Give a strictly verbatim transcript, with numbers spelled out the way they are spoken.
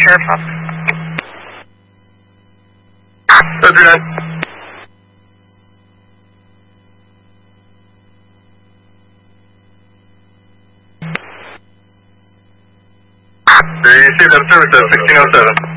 Careful. Roger that. You see that service at sixteen oh seven.